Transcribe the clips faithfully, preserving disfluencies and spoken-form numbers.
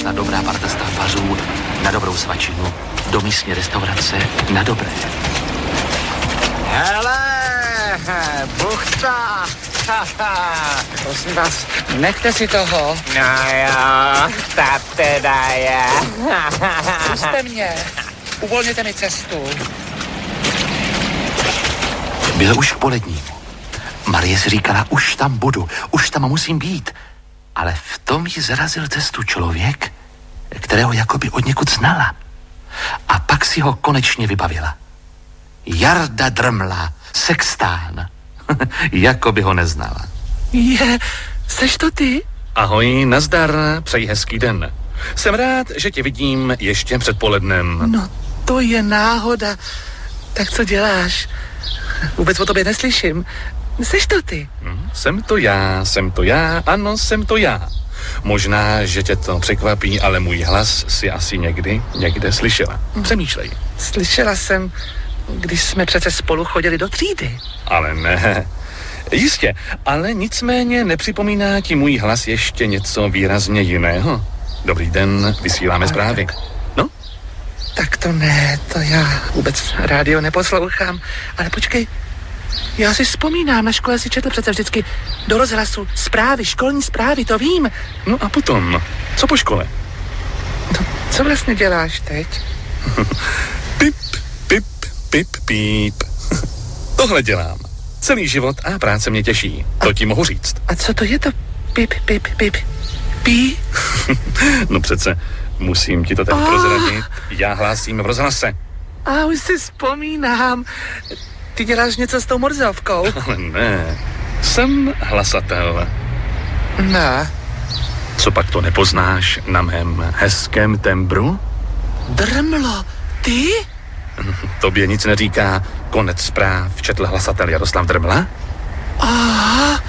přišla dobrá parta stavbařů na dobrou svačinu, do místní restaurace na dobré. Hele, buchta. Prosím vás, nechte si toho. No jo, ta teda je. Puste mě. Uvolněte mi cestu. Bylo už k polednímu. Marie si říkala, už tam budu, už tam musím být. Ale v tom jí zarazil cestu člověk, kterého jakoby od někud znala. A pak si ho konečně vybavila. Jarda Drmla, sextán. Jako by ho neznala. Je, seš to ty? Ahoj, nazdar, přeji hezký den. Jsem rád, že tě vidím ještě před polednem. No, to je náhoda. Tak co děláš? Vůbec o tobě neslyším. Seš to ty? Hm, jsem to já, jsem to já, ano, jsem to já. Možná, že tě to překvapí, ale můj hlas si asi někdy, někde slyšela. Přemýšlej. Slyšela jsem, když jsme přece spolu chodili do třídy. Ale ne. Jistě, ale nicméně nepřipomíná ti můj hlas ještě něco výrazně jiného. Dobrý den, vysíláme Ale zprávy. tak. No? Tak to ne, to já vůbec rádio neposlouchám. Ale počkej, já si vzpomínám, na škole si četl přece vždycky do rozhlasu zprávy, školní zprávy, to vím. No a potom, co po škole? No, co vlastně děláš teď? Pip, pip, pip, pip. Tohle dělám. Celý život a práce mě těší. To ti mohu říct. A co to je to pip, pip, pip, pí? No přece, musím ti to teď Ah. prozradit. Já hlásím v rozhlase. A už si vzpomínám. Ty děláš něco s tou morzovkou? Ale ne, jsem hlasatel. Ne. Co pak to nepoznáš na mém hezkém tembru? Drmlo, ty? Tobě nic neříká konec zpráv, četl hlasatel Jaroslav Drmla? Aha,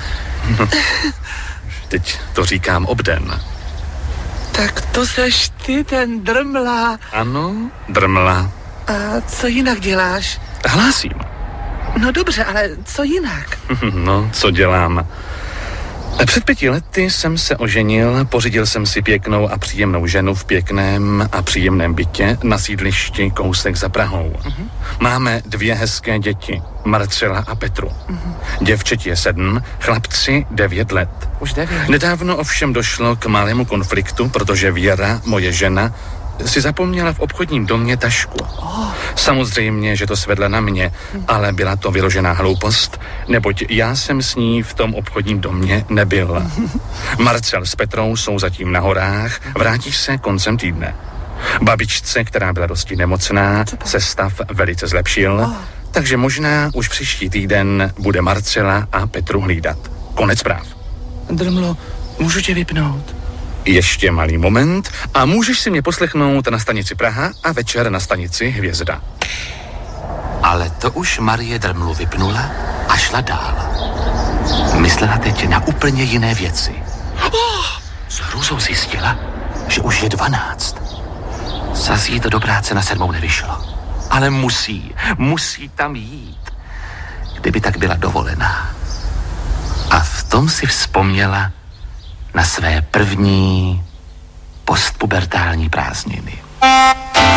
Teď to říkám obden. tak to seš ty, ten Drmla. Ano, Drmla. A co jinak děláš? Hlásím. No dobře, ale co jinak? No, co dělám? Před pěti lety jsem se oženil, pořídil jsem si pěknou a příjemnou ženu v pěkném a příjemném bytě na sídlišti kousek za Prahou. Uh-huh. Máme dvě hezké děti, Marcela a Petru. Uh-huh. Děvčeti je sedm, chlapci devět let. Už devět. Nedávno ovšem došlo k malému konfliktu, protože Věra, moje žena, si zapomněla v obchodním domě tašku. Oh. Samozřejmě, že to svedla na mě, ale byla to vyložená hloupost, neboť já jsem s ní v tom obchodním domě nebyl. Marcel s Petrou jsou zatím na horách, vrátí se koncem týdne. Babičce, která byla dosti nemocná, se stav velice zlepšil, takže možná už příští týden bude Marcela a Petru hlídat. Konec zpráv. Drmlo, můžu tě vypnout? Ještě malý moment a můžeš si mě poslechnout na stanici Praha a večer na stanici Hvězda. Ale to už Marie Drmlu vypnula a šla dál. Myslela teď na úplně jiné věci. Oh! S hrůzou zjistila, že už je dvanáct. Zas jí to do práce na sedmou nevyšlo. Ale musí, musí tam jít. Kdyby tak byla dovolená. A v tom si vzpomněla na své první postpubertální prázdniny.